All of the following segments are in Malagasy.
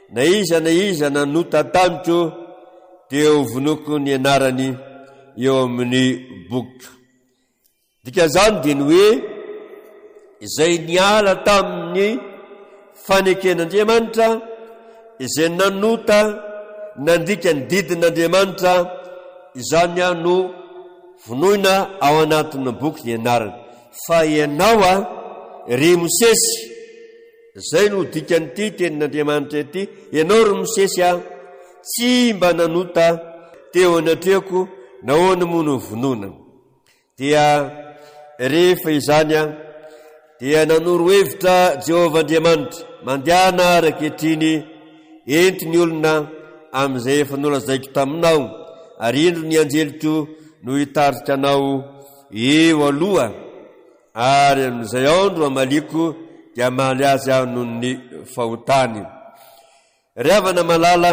na iza nanota tamiko dia hovonoko ny anarany eo amin'ny boky. Dika zany dia ny hoe izay niala tamin'ny faneken'Andriamanitra, izay nanota nandika ny didin'Andriamanitra, izany no vonoina ao anatin'ny boky ny anarany. Fa ianao ry Mosesy, zay no dikan'ity tenin'Andriamanitra ity, ianao ry Mosesy tsy mba nanota teo anatrehako, nahoana moa no vonoina. Dia rehefa izany dia nanoro hevitra Jehovah Andriamanitra mandehana raketriny enti ny olona amin'izay efa nolazaiko taminao, ary indro ny anjeliko no hitarika anao eo aloha, ary amin'izay andro amaliko dia mahaly azy aho noho ny fahotany. Ry havana malala,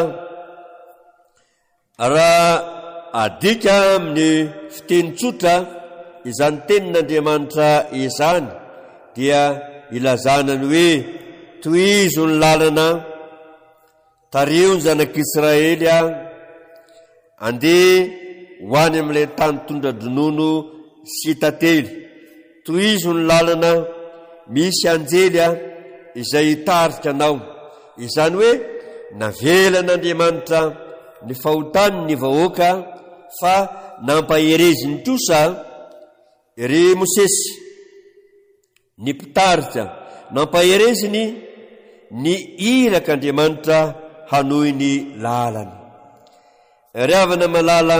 raha adika amin'ny fiteny tsotra izany tenin'Andriamanitra izany, dia ilazana ny hoe tohizo ny lalana tario ny zanak'Israely andeha ho any amin'ilay tany tondra-dronono sy tantely. Tohizo ny lalana misy anjely izay hitarika anao. Izany hoe navelan'Andriamanitra ny fahotany ny vahoaka, fa nampahereziny kosa ry Mosesy ny mpitarika, nampahereziny ny irak'Andriamanitra hanohy ny lalany. Ry havana malala,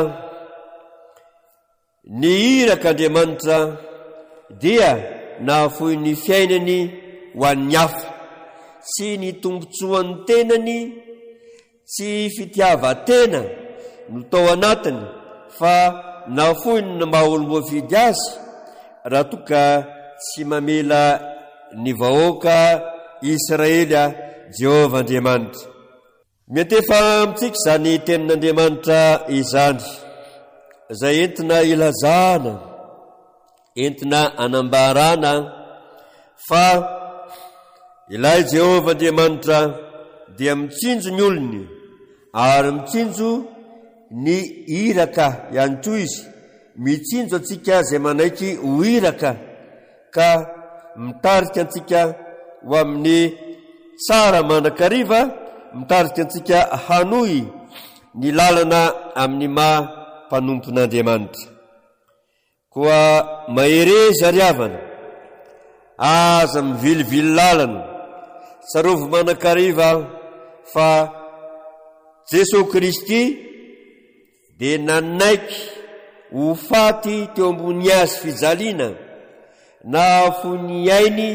ny irak'Andriamanitra dia nahafohy ny fiainany ho an'ny hafa, tsy ny tombotsoan'ny tenany, tsy fitiava-tena no tao anatiny, fa nahafohy ny maha-olom-boafidy azy raha toka tsy mamela ny vahoaka Israely Jehovah Andriamanitra. Mietefa amintsika zany tenin'Andriamanitra izany, izay entina ilazana, entina anambarana fa ilay Jehovah Andriamanitra dia mitsinjo ny olony, ary mitsinjo ny iraka ihany koa izy. Mitsinjo antsika izay manaiky ho iraka, ka mitarika antsika ho amin'ny tsara mandrakariva, mitarika antsika hanohy ny lalana amin'ny maha-panompon'Andriamanitra. Koa mahereza ry havana, aza mivilivily lalana, tsarovy mandrakariva fa Jesosy Kristy dia nanaiky ho faty teo ambony azy fijaliana, nahafohy ny ainy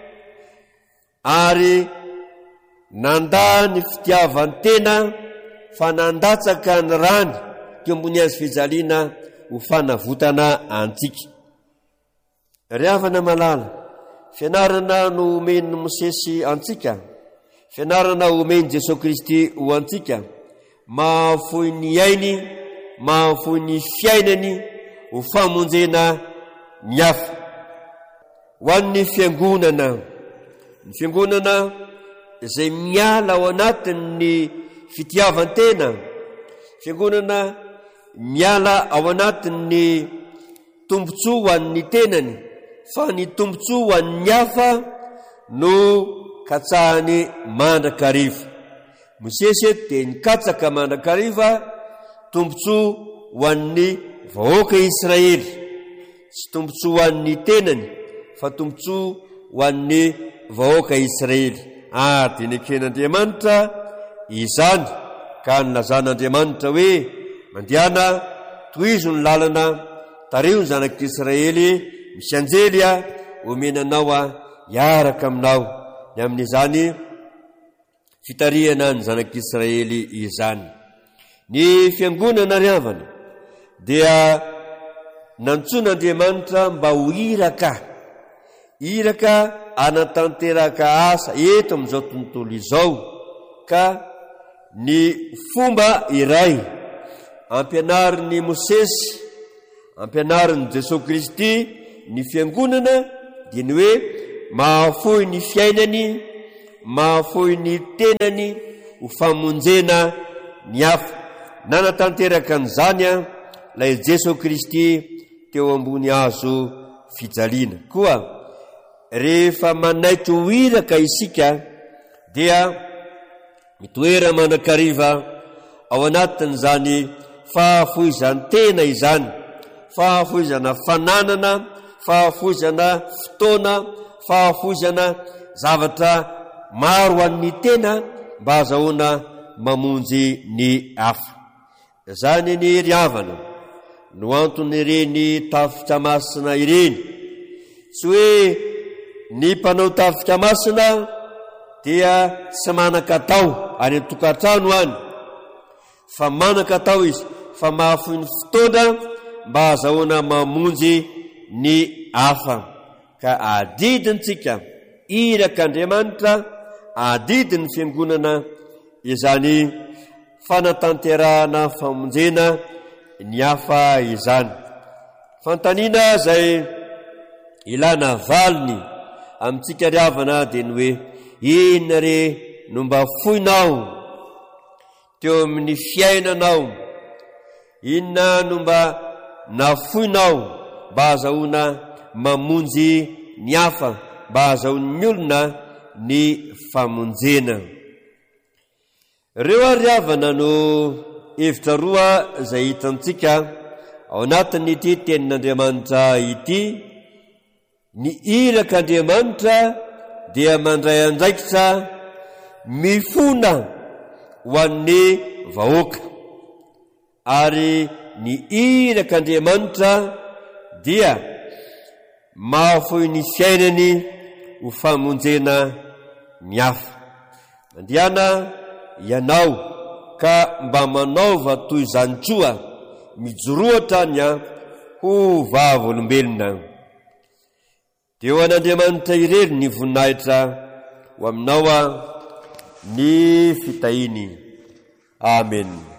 ary nanda ny fitiavany tena, fa nandatsaka ny rany teo ambony azy fijaliana ho fanavotana antsika. Ry havana malala, fianarana no omeny Mosesy antsika, fianarana omeny Jesosy Kristy ho antsika, mahafohy ny ainy, mahafohy ny fiainany ho famonjena ny hafa. Ho an'ny fiangonana, ny fiangonana izay miala ao anatin'ny fitiavan-tena, fiangonana miala ao anatin'ny tombotsoa ho an'ny tenany, fa ny tombotsoa ho an'ny hafa no katsahany mandrakariva. Mosesy dia nikatsaka mandrakariva tombotsoa ho an'ny vahoaka Israely, tsy tombotsoa ho an'ny tenany, fa tombotsoa ho an'ny vahoaka Israely. Dia neken'Andriamanitra izany, ka nilazan'Andriamanitra hoe mandehana tohizo ny lalana tario ny zanak'Israely, misy anjely omenanao hiaraka aminao ny amin'izany fitarihana ny zanak'Israely izany. Ny fiangonana ry havana dia nantsoan'Andriamanitra mba ho iraka anatanteraka asa eto amin'izao tontolo izao, ka ny fomba iray ampianarin'ny Mosesy, ampianarin'ny Jesosy Kristy ny fiangonana dia ny hoe mahafohy ny fiainany, mahafohy ny tenany ho famonjena ny hafa. Nanatanteraka an'izany ilay Jesosy Kristy teo ambony hazo fijaliana. Koa rehefa manaitro iraka isika dia mitoera manakariva ao anatin'izany fahafoizan-tena izany, fahafoizana fananana, fahafoizana fotoana, fahafoizana zavatra maro an'ny tena mba azahoana mamonjy ny hafa. Zany ny ry havana no antony ireny tafika masina ireny. Tsy hoe ny mpanao tafika masina dia tsy manan-katao any an-tokantrano any, fa manan-katao izy, fa mahafoy ny fotoana mba azahoana mamonjy ny hafa. Ka adidintsika irak'Andriamanitra, adidiny fiangonana izany fanatanterahana famonjena ny hafa izany. Fantaniana zay ilana valiny amintsika ry havana dia ny hoe inona re no mba foinao teo amin'ny fiainanao, inona no mba nafoinao mba azahoana mamonjy ny hafa, mba azahoan'ny olona ny famonjena. Reo ary havana no hevitra roa izay hitantsika ao anatin'ity tenin'Andriamanitra ity. Ny irak'Andriamanitra dia mandray andraikitra mifona ho an'ny vahoaka, ary ny irak'Andriamanitra dia mahafoy ny fiainany ho famonjena ny hafa. Mandiana ianao ka mba manaova toy izany koa, mijoroatra ny ho vavolombelona. Dia ho an'Andriamanitra irery ny voninahitra ho aminao ny fitahiny. Amen.